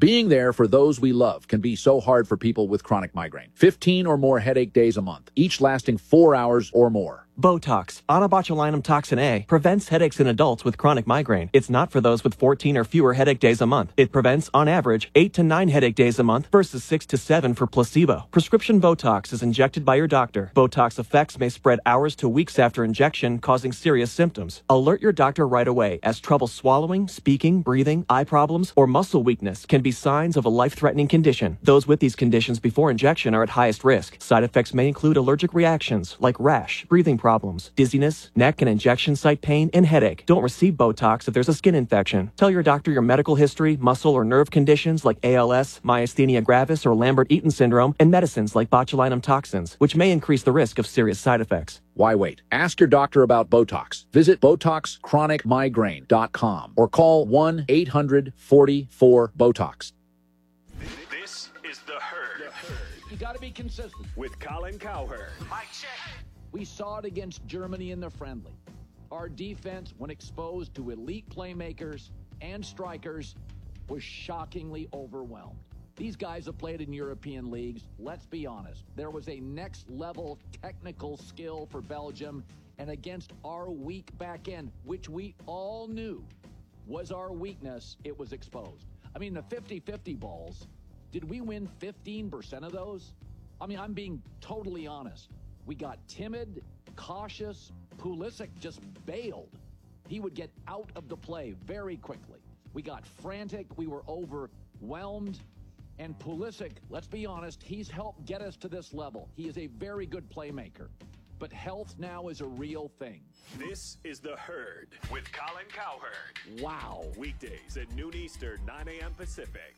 Being there for those we love can be so hard for people with chronic migraine. 15 or more headache days a month, each lasting 4 hours or more. Botox, onabotulinum toxin A, prevents headaches in adults with chronic migraine. It's not for those with 14 or fewer headache days a month. It prevents, on average, 8 to 9 headache days a month versus 6 to 7 for placebo. Prescription Botox is injected by your doctor. Botox effects may spread hours to weeks after injection, causing serious symptoms. Alert your doctor right away, as trouble swallowing, speaking, breathing, eye problems, or muscle weakness can be signs of a life-threatening condition. Those with these conditions before injection are at highest risk. Side effects may include allergic reactions like rash, breathing problems, dizziness, neck and injection site pain, and headache. Don't receive Botox if there's a skin infection. Tell your doctor your medical history, muscle or nerve conditions like ALS, myasthenia gravis, or Lambert-Eaton syndrome, and medicines like botulinum toxins, which may increase the risk of serious side effects. Why wait? Ask your doctor about Botox. Visit BotoxChronicMigraine.com or call 1-800-44-BOTOX. This is The Herd. You got to be consistent. With Colin Cowherd. Mike check. We saw it against Germany in the friendly. Our defense, when exposed to elite playmakers and strikers, was shockingly overwhelmed. These guys have played in European leagues. Let's be honest. There was a next-level technical skill for Belgium, and against our weak back end, which we all knew was our weakness, it was exposed. I mean, the 50-50 balls, did we win 15% of those? I mean, I'm being totally honest. We got timid, cautious. Pulisic just bailed. He would get out of the play very quickly. We got frantic. We were overwhelmed. And Pulisic, let's be honest, he's helped get us to this level. He is a very good playmaker. But health now is a real thing. This is The Herd with Colin Cowherd. Wow. Weekdays at noon Eastern, 9 a.m. Pacific.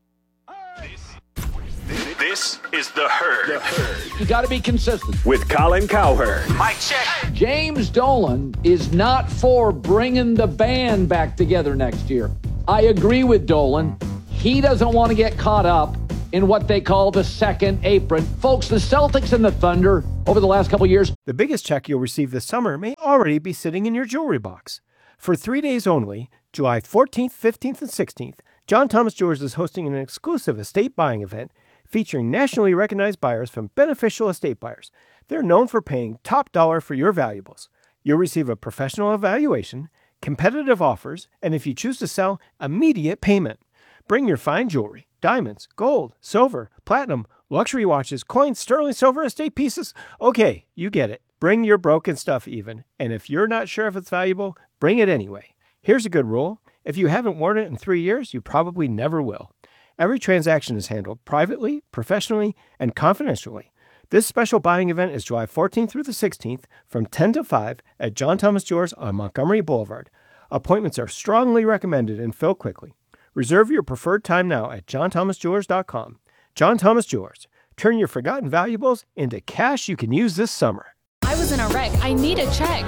This is The Herd. The Herd. You got to be consistent. With Colin Cowherd. Mike check. James Dolan is not for bringing the band back together next year. I agree with Dolan. He doesn't want to get caught up in what they call the second apron. Folks, the Celtics and the Thunder over the last couple of years. The biggest check you'll receive this summer may already be sitting in your jewelry box. For 3 days only, July 14th, 15th, and 16th, John Thomas Jewelers is hosting an exclusive estate buying event featuring nationally recognized buyers from Beneficial Estate Buyers. They're known for paying top dollar for your valuables. You'll receive a professional evaluation, competitive offers, and if you choose to sell, immediate payment. Bring your fine jewelry, diamonds, gold, silver, platinum, luxury watches, coins, sterling silver, estate pieces. Okay, you get it. Bring your broken stuff even. And if you're not sure if it's valuable, bring it anyway. Here's a good rule. If you haven't worn it in 3 years, you probably never will. Every transaction is handled privately, professionally, and confidentially. This special buying event is July 14th through the 16th from 10 to 5 at John Thomas Jewelers on Montgomery Boulevard. Appointments are strongly recommended and fill quickly. Reserve your preferred time now at johnthomasjewelers.com. John Thomas Jewelers. Turn your forgotten valuables into cash you can use this summer. I was in a wreck. I need a check.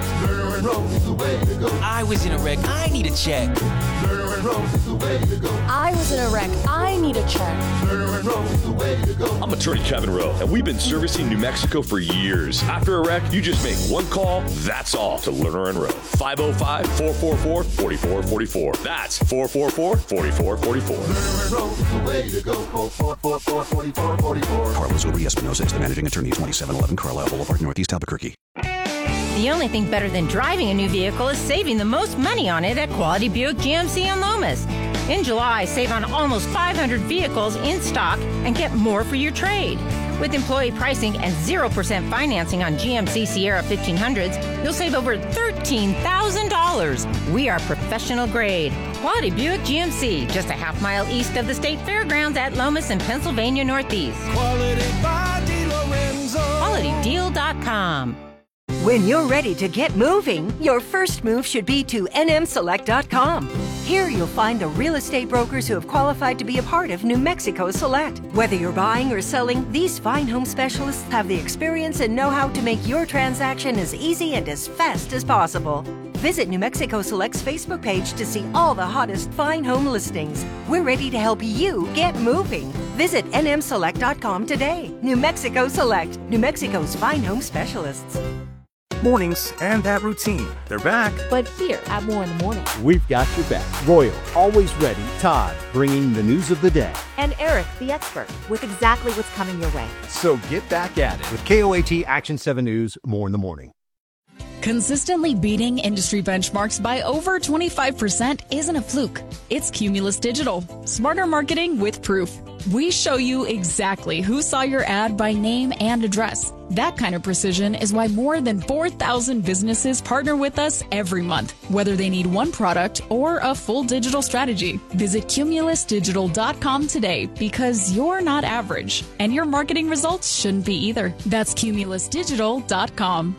I was in a wreck. I need a check. I was in a wreck. I need a check. I'm attorney Kevin Rowe, and we've been servicing New Mexico for years. After a wreck, you just make one call, that's all, to Lerner and Rowe. 505-444-4444. That's 444-4444. Carlos Uri Espinosa is the managing attorney, 2711 Carlisle Boulevard, Northeast Albuquerque. The only thing better than driving a new vehicle is saving the most money on it at Quality Buick GMC in Lomas. In July, save on almost 500 vehicles in stock and get more for your trade. With employee pricing and 0% financing on GMC Sierra 1500s, you'll save over $13,000. We are professional grade. Quality Buick GMC, just a half mile east of the State Fairgrounds at Lomas in Pennsylvania Northeast. Quality by DeLorenzo. QualityDeal.com. When you're ready to get moving, your first move should be to nmselect.com. Here you'll find the real estate brokers who have qualified to be a part of New Mexico Select. Whether you're buying or selling, these fine home specialists have the experience and know-how to make your transaction as easy and as fast as possible. Visit New Mexico Select's Facebook page to see all the hottest fine home listings. We're ready to help you get moving. Visit nmselect.com today. New Mexico Select, New Mexico's fine home specialists. Mornings and that routine. They're back. But here at More in the Morning. We've got your back. Royal, always ready. Todd, bringing the news of the day. And Eric, the expert, with exactly what's coming your way. So get back at it with KOAT Action 7 News, More in the Morning. Consistently beating industry benchmarks by over 25% isn't a fluke. It's Cumulus Digital. Smarter marketing with proof. We show you exactly who saw your ad by name and address. That kind of precision is why more than 4,000 businesses partner with us every month, whether they need one product or a full digital strategy. Visit cumulusdigital.com today because you're not average, and your marketing results shouldn't be either. That's cumulusdigital.com.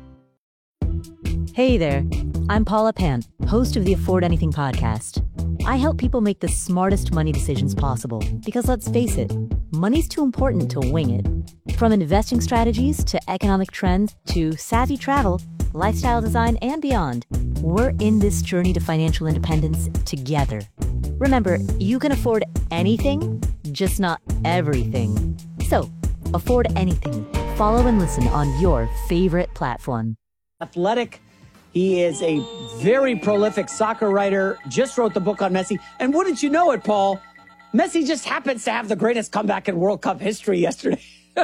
Hey there, I'm Paula Pant, host of the Afford Anything podcast. I help people make the smartest money decisions possible because let's face it, money's too important to wing it. From investing strategies to economic trends to savvy travel, lifestyle design, and beyond, we're in this journey to financial independence together. Remember, you can afford anything, just not everything. So, afford anything. Follow and listen on your favorite platform. Athletic. He is a very prolific soccer writer, just wrote the book on Messi. And wouldn't you know it, Paul, Messi just happens to have the greatest comeback in World Cup history yesterday.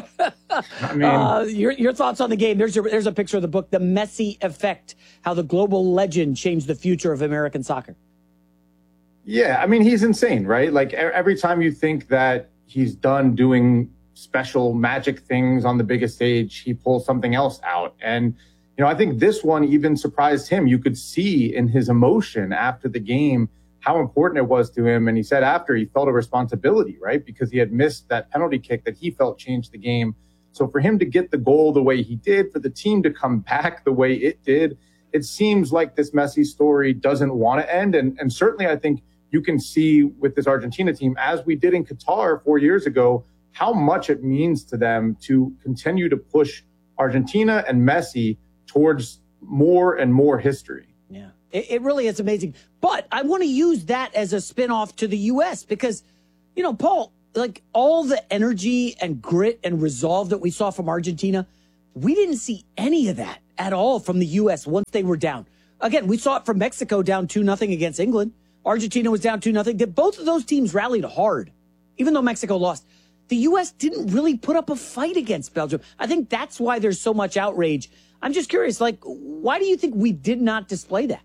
I mean, your thoughts on the game. There's a picture of the book, The Messi Effect, how the global legend changed the future of American soccer. Yeah, I mean, he's insane, right? Like every time you think that he's done doing special magic things on the biggest stage, he pulls something else out. And you know, I think this one even surprised him. You could see in his emotion after the game how important it was to him. And he said after he felt a responsibility, right? Because he had missed that penalty kick that he felt changed the game. So for him to get the goal the way he did, for the team to come back the way it did, it seems like this Messi story doesn't want to end. And certainly I think you can see with this Argentina team, as we did in Qatar 4 years ago, how much it means to them to continue to push Argentina and Messi towards more and more history. Yeah, it really is amazing. But I want to use that as a spinoff to the U.S. because, you know, Paul, like all the energy and grit and resolve that we saw from Argentina, we didn't see any of that at all from the U.S. once they were down. Again, we saw it from Mexico down 2-0 against England. Argentina was down 2-0. Both of those teams rallied hard, even though Mexico lost. The U.S. didn't really put up a fight against Belgium. I think that's why there's so much outrage. I'm just curious, like, why do you think we did not display that?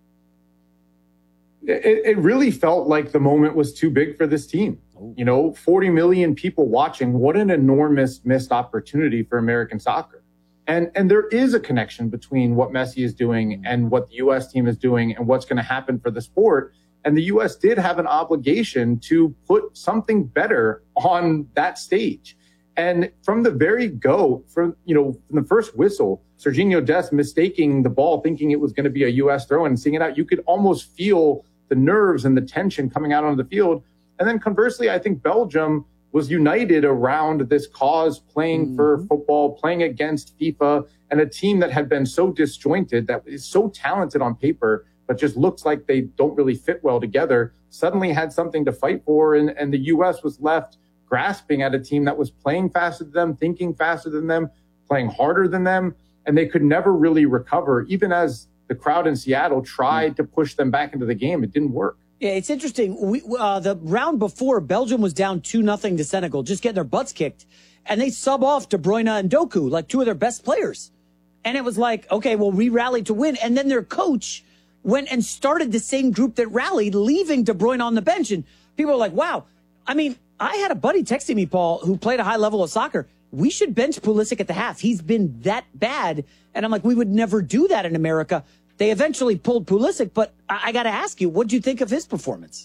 It really felt like the moment was too big for this team. You know, 40 million people watching. What an enormous missed opportunity for American soccer. And there is a connection between what Messi is doing and what the U.S. team is doing and what's going to happen for the sport. And the U.S. did have an obligation to put something better on that stage. And from the very from the first whistle, Sergiño Dest mistaking the ball, thinking it was going to be a U.S. throw and seeing it out, you could almost feel the nerves and the tension coming out onto the field. And then conversely, I think Belgium was united around this cause, playing for football, playing against FIFA, and a team that had been so disjointed, that is so talented on paper, but just looks like they don't really fit well together, suddenly had something to fight for. And the U.S. was left grasping at a team that was playing faster than them, thinking faster than them, playing harder than them, and they could never really recover. Even as the crowd in Seattle tried to push them back into the game, it didn't work. Yeah, it's interesting. The round before, Belgium was down 2-0 to Senegal, just getting their butts kicked, and they sub off De Bruyne and Doku, like two of their best players. And it was like, okay, well, we rallied to win. And then their coach went and started the same group that rallied, leaving De Bruyne on the bench. And people were like, wow. I mean, I had a buddy texting me, Paul, who played a high level of soccer. We should bench Pulisic at the half. He's been that bad. And I'm like, we would never do that in America. They eventually pulled Pulisic, but I got to ask you, what do you think of his performance?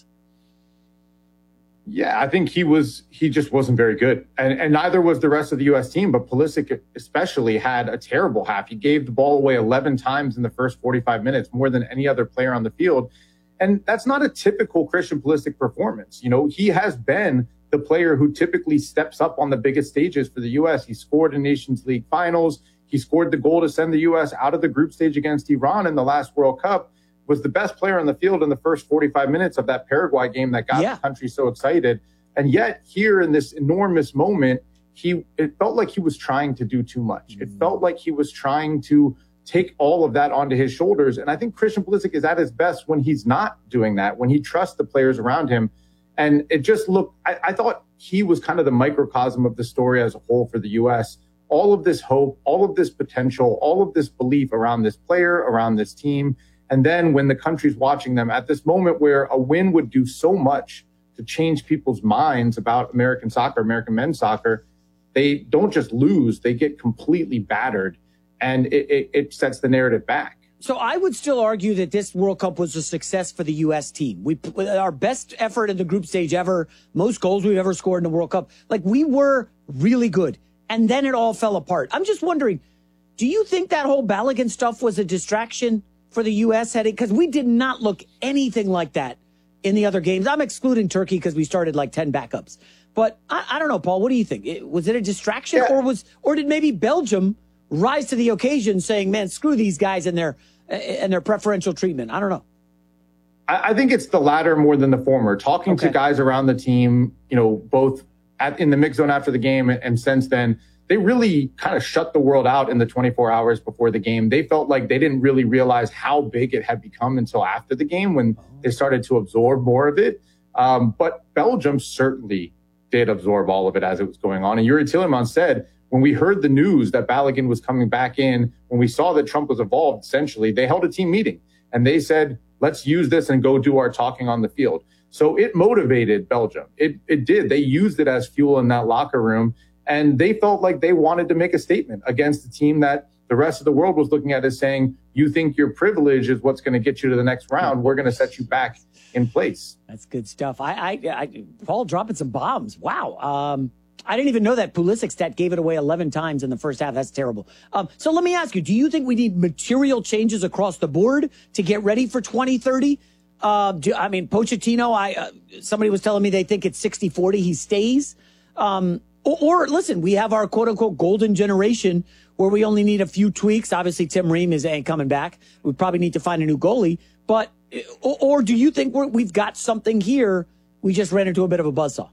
Yeah, I think he just wasn't very good. And neither was the rest of the U.S. team, but Pulisic especially had a terrible half. He gave the ball away 11 times in the first 45 minutes, more than any other player on the field. And that's not a typical Christian Pulisic performance. You know, he has been the player who typically steps up on the biggest stages for the U.S. He scored in Nations League finals. He scored the goal to send the U.S. out of the group stage against Iran in the last World Cup, was the best player on the field in the first 45 minutes of that Paraguay game that got the country so excited. And yet here in this enormous moment, it felt like he was trying to do too much. It felt like he was trying to take all of that onto his shoulders. And I think Christian Pulisic is at his best when he's not doing that, when he trusts the players around him. And it just looked, I thought he was kind of the microcosm of the story as a whole for the U.S. All of this hope, all of this potential, all of this belief around this player, around this team. And then when the country's watching them at this moment where a win would do so much to change people's minds about American soccer, American men's soccer, they don't just lose, they get completely battered. And it sets the narrative back. So I would still argue that this World Cup was a success for the U.S. team. We our best effort in the group stage ever, most goals we've ever scored in the World Cup. Like, we were really good. And then it all fell apart. I'm just wondering, do you think that whole Balogun stuff was a distraction for the U.S. heading? Because we did not look anything like that in the other games. I'm excluding Turkey because we started like 10 backups. But I don't know, Paul, what do you think? Was it a distraction, or did maybe Belgium rise to the occasion saying, man, screw these guys and their preferential treatment? I don't know. I think it's the latter more than the former. Talking to guys around the team, both in the mix zone after the game and since then, they really kind of shut the world out in the 24 hours before the game. They felt like they didn't really realize how big it had become until after the game when they started to absorb more of it. But Belgium certainly did absorb all of it as it was going on. And Yuri Tielemans said, when we heard the news that Balogun was coming back in, when we saw that Trump was involved, essentially, they held a team meeting and they said, let's use this and go do our talking on the field. So it motivated Belgium. It did. They used it as fuel in that locker room, and they felt like they wanted to make a statement against the team that the rest of the world was looking at as saying, you think your privilege is what's going to get you to the next round. We're going to set you back in place. That's good stuff. Paul dropping some bombs. Wow. I didn't even know that Pulisic stat gave it away 11 times in the first half. That's terrible. So let me ask you, do you think we need material changes across the board to get ready for 2030? Pochettino, somebody was telling me they think it's 60-40. He stays. Or listen, we have our quote unquote golden generation where we only need a few tweaks. Obviously, Tim Ream ain't coming back. We probably need to find a new goalie. But, or do you think we've got something here? We just ran into a bit of a buzzsaw.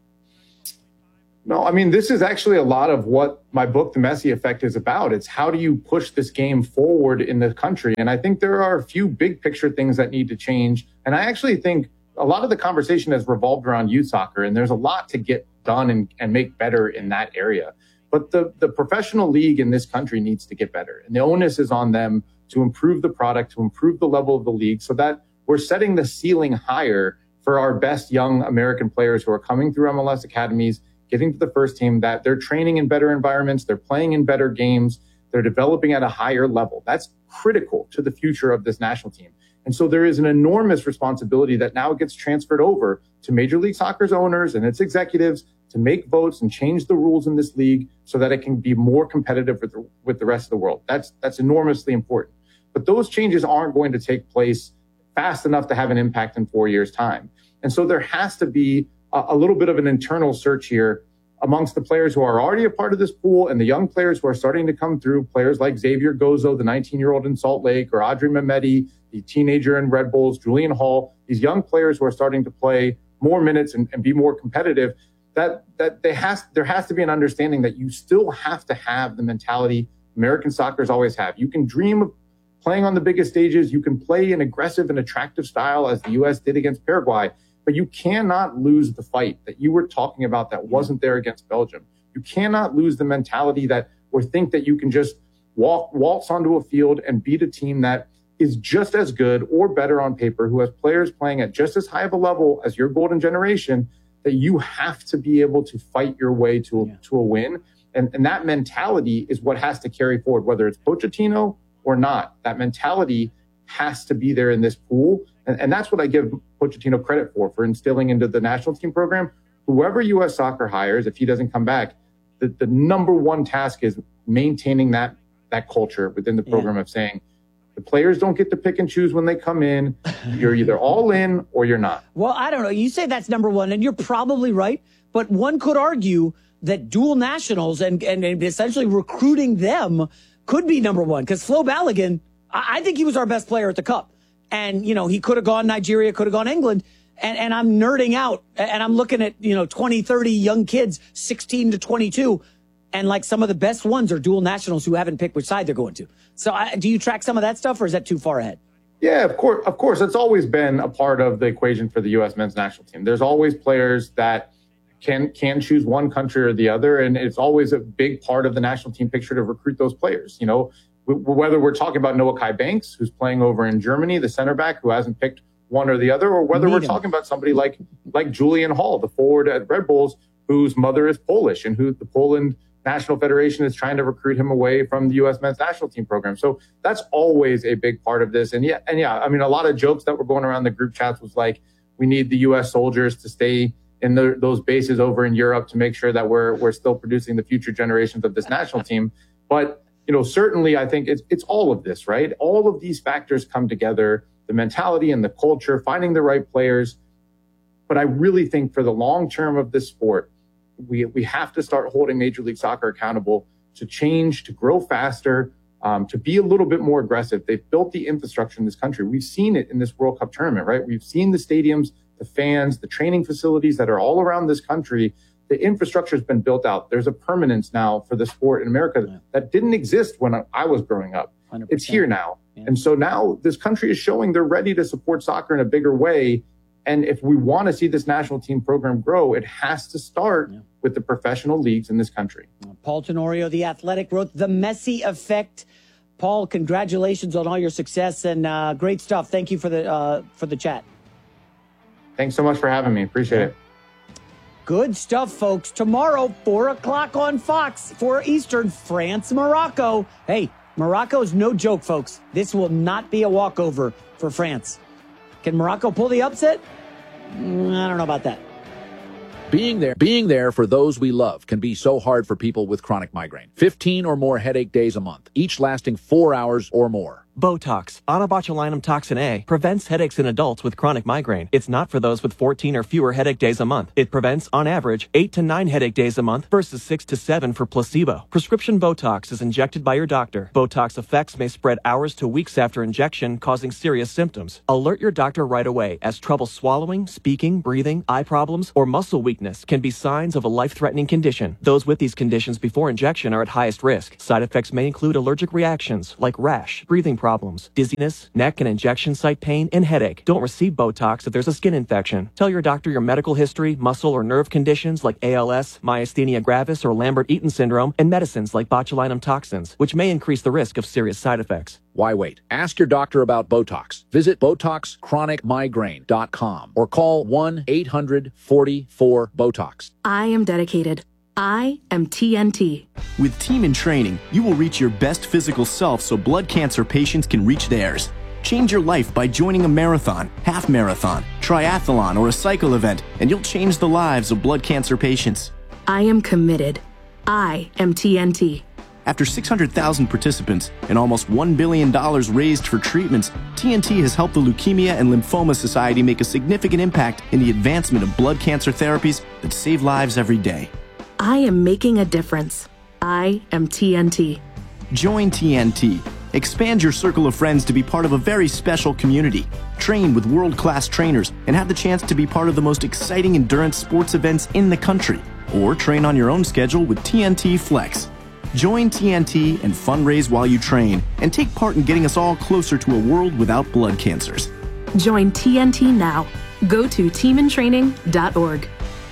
No, I mean, this is actually a lot of what my book, The Messi Effect, is about. It's how do you push this game forward in the country? And I think there are a few big picture things that need to change. And I actually think a lot of the conversation has revolved around youth soccer, and there's a lot to get done and make better in that area. But the professional league in this country needs to get better. And the onus is on them to improve the product, to improve the level of the league so that we're setting the ceiling higher for our best young American players who are coming through MLS academies, getting to the first team, that they're training in better environments, they're playing in better games, they're developing at a higher level. That's critical to the future of this national team. And so there is an enormous responsibility that now gets transferred over to Major League Soccer's owners and its executives to make votes and change the rules in this league so that it can be more competitive with the rest of the world. That's enormously important. But those changes aren't going to take place fast enough to have an impact in 4 years' time. And so there has to be a little bit of an internal search here amongst the players who are already a part of this pool and the young players who are starting to come through, players like Xavier Gozo, the 19-year-old in Salt Lake, or Adri Mehmeti, the teenager in Red Bulls, Julian Hall, these young players who are starting to play more minutes and be more competitive, that there has to be an understanding that you still have to have the mentality American soccer's always have. You can dream of playing on the biggest stages. You can play an aggressive and attractive style as the U.S. did against Paraguay. But you cannot lose the fight that you were talking about that wasn't there against Belgium. You cannot lose the mentality or think that you can just waltz onto a field and beat a team that is just as good or better on paper, who has players playing at just as high of a level as your golden generation, that you have to be able to fight your way to a win. And that mentality is what has to carry forward, whether it's Pochettino or not. That mentality has to be there in this pool. And that's what I give Pochettino credit for instilling into the national team program. Whoever U.S. Soccer hires, if he doesn't come back, the number one task is maintaining that culture within the program of saying, the players don't get to pick and choose when they come in. You're either all in or you're not. Well, I don't know. You say that's number one, and you're probably right. But one could argue that dual nationals and essentially recruiting them could be number one. Because Flo Balogun, I think he was our best player at the Cup. And, he could have gone Nigeria, could have gone England. And I'm nerding out. And I'm looking at, 20, 30 young kids, 16 to 22. And like some of the best ones are dual nationals who haven't picked which side they're going to. So do you track some of that stuff, or is that too far ahead? Yeah, of course. It's always been a part of the equation for the U.S. men's national team. There's always players that can choose one country or the other, and it's always a big part of the national team picture to recruit those players. You know, whether we're talking about Noah Kai Banks, who's playing over in Germany, the center back who hasn't picked one or the other, or whether we're talking about somebody like Julian Hall, the forward at Red Bulls, whose mother is Polish and who the Poland National Federation is trying to recruit him away from the U.S. men's national team program. So that's always a big part of this. And yeah, I mean, a lot of jokes that were going around the group chats was like, we need the U.S. soldiers to stay in those bases over in Europe to make sure that we're still producing the future generations of this national team. But, you know, certainly I think it's all of this, right? All of these factors come together, the mentality and the culture, finding the right players. But I really think for the long term of this sport, we have to start holding Major League Soccer accountable to change, to grow faster, to be a little bit more aggressive. They've built the infrastructure in this country. We've seen it in this World Cup tournament, right? We've seen the stadiums, the fans, the training facilities that are all around this country. The infrastructure has been built out. There's a permanence now for the sport in America that didn't exist when I was growing up. 100%. It's here now. Yeah. And so now this country is showing they're ready to support soccer in a bigger way. And if we want to see this national team program grow, it has to start with the professional leagues in this country. Paul Tenorio, The Athletic, wrote The Messi Effect. Paul, congratulations on all your success and great stuff. Thank you for the chat. Thanks so much for having me. Appreciate it. Good stuff, folks. Tomorrow, 4 o'clock on Fox, 4 Eastern, France, Morocco. Hey, Morocco's no joke, folks. This will not be a walkover for France. Can Morocco pull the upset? I don't know about that. Being there for those we love can be so hard for people with chronic migraine. 15 or more headache days a month, each lasting 4 hours or more. Botox, onabotulinum toxin A, prevents headaches in adults with chronic migraine. It's not for those with 14 or fewer headache days a month. It prevents, on average, 8 to 9 headache days a month versus 6 to 7 for placebo. Prescription Botox is injected by your doctor. Botox effects may spread hours to weeks after injection, causing serious symptoms. Alert your doctor right away, as trouble swallowing, speaking, breathing, eye problems, or muscle weakness can be signs of a life-threatening condition. Those with these conditions before injection are at highest risk. Side effects may include allergic reactions like rash, breathing problems, dizziness, neck and injection site pain, and headache. Don't receive Botox if there's a skin infection. Tell your doctor your medical history, muscle or nerve conditions like ALS, myasthenia gravis, or Lambert-Eaton syndrome, and medicines like botulinum toxins, which may increase the risk of serious side effects. Why wait? Ask your doctor about Botox. Visit BotoxChronicMigraine.com or call 1-800-44-BOTOX. I am dedicated. I am TNT. With Team in Training, you will reach your best physical self so blood cancer patients can reach theirs. Change your life by joining a marathon, half marathon, triathlon, or a cycle event, and you'll change the lives of blood cancer patients. I am committed. I am TNT. After 600,000 participants and almost $1 billion raised for treatments, TNT has helped the Leukemia and Lymphoma Society make a significant impact in the advancement of blood cancer therapies that save lives every day. I am making a difference. I am TNT. Join TNT. Expand your circle of friends to be part of a very special community. Train with world-class trainers and have the chance to be part of the most exciting endurance sports events in the country. Or train on your own schedule with TNT Flex. Join TNT and fundraise while you train and take part in getting us all closer to a world without blood cancers. Join TNT now. Go to teamintraining.org.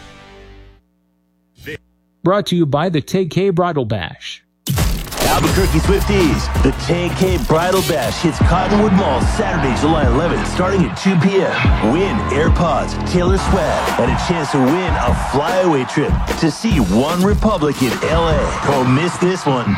Brought to you by the TK Bridal Bash. Albuquerque Swifties, the TK Bridal Bash hits Cottonwood Mall Saturday, July 11th, starting at 2 p.m. Win AirPods, Taylor Swift, and a chance to win a flyaway trip to see One Republic in LA. Don't miss this one.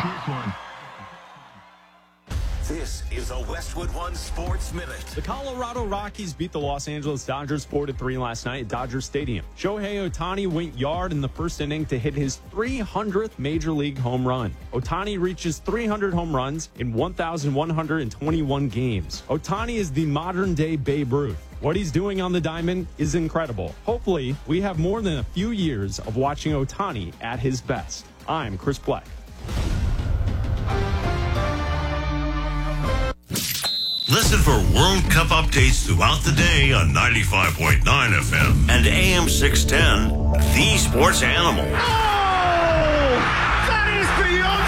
This is a Westwood One Sports Minute. The Colorado Rockies beat the Los Angeles Dodgers 4-3 last night at Dodger Stadium. Shohei Ohtani went yard in the first inning to hit his 300th Major League home run. Ohtani reaches 300 home runs in 1,121 games. Ohtani is the modern-day Babe Ruth. What he's doing on the diamond is incredible. Hopefully, we have more than a few years of watching Ohtani at his best. I'm Chris Black. Listen for World Cup updates throughout the day on 95.9 FM and AM 610, The Sports Animal. Oh! That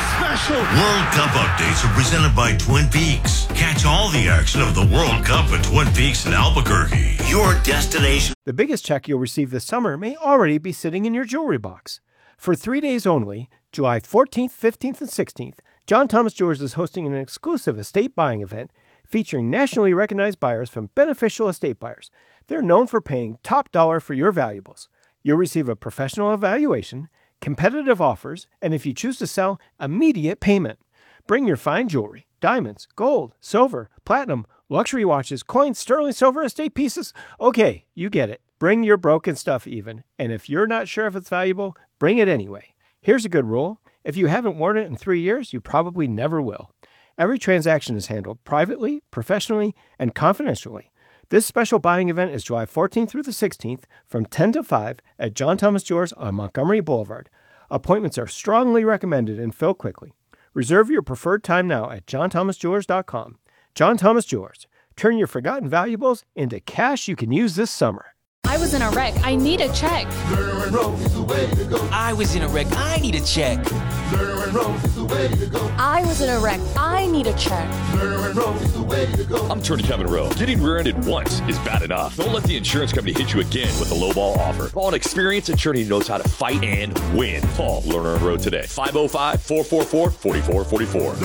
special. World Cup updates are presented by Twin Peaks. Catch all the action of the World Cup at Twin Peaks in Albuquerque. Your destination. The biggest check you'll receive this summer may already be sitting in your jewelry box. For 3 days only, July 14th, 15th, and 16th, John Thomas Jewelers is hosting an exclusive estate buying event featuring nationally recognized buyers from Beneficial Estate Buyers. They're known for paying top dollar for your valuables. You'll receive a professional evaluation, competitive offers, and if you choose to sell, immediate payment. Bring your fine jewelry, diamonds, gold, silver, platinum, luxury watches, coins, sterling silver, estate pieces. Okay, you get it. Bring your broken stuff even. And if you're not sure if it's valuable, bring it anyway. Here's a good rule. If you haven't worn it in 3 years, you probably never will. Every transaction is handled privately, professionally, and confidentially. This special buying event is July 14th through the 16th from 10 to 5 at John Thomas Jewelers on Montgomery Boulevard. Appointments are strongly recommended and fill quickly. Reserve your preferred time now at johnthomasjewelers.com. John Thomas Jewelers. Turn your forgotten valuables into cash you can use this summer. I was in a wreck. I need a check. I was in a wreck. I need a check. I was in a wreck. I need a check. I'm Attorney Kevin Rowe. Getting rear-ended once is bad enough. Don't let the insurance company hit you again with a lowball offer. Call an experienced attorney who knows how to fight and win. Call Lerner and Rowe today. 505-444-4444.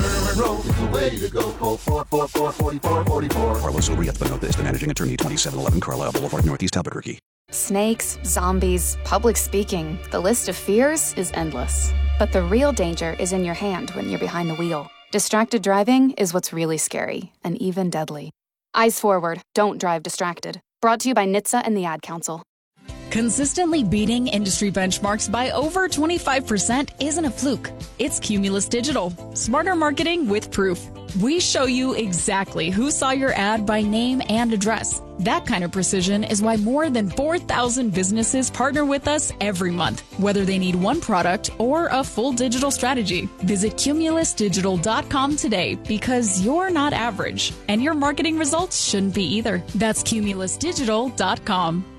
Carlos Urias Benotez, the managing attorney, 2711 Carlisle Boulevard, Northeast Albuquerque. Snakes, zombies, public speaking. The list of fears is endless. But the real danger is in your hand when you're behind the wheel. Distracted driving is what's really scary and even deadly. Eyes forward, don't drive distracted. Brought to you by NHTSA and the Ad Council. Consistently beating industry benchmarks by over 25% isn't a fluke. It's Cumulus Digital. Smarter marketing with proof. We show you exactly who saw your ad by name and address. That kind of precision is why more than 4,000 businesses partner with us every month, whether they need one product or a full digital strategy. Visit cumulusdigital.com today because you're not average and your marketing results shouldn't be either. That's cumulusdigital.com.